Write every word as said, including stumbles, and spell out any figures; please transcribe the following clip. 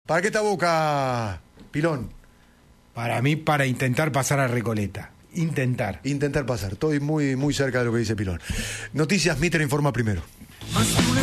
¿Para qué está Boca, Pilón? Para mí, para intentar pasar a Recoleta. Intentar. Intentar pasar. Estoy muy, muy cerca de lo que dice Pilón. Noticias, Mitre informa primero.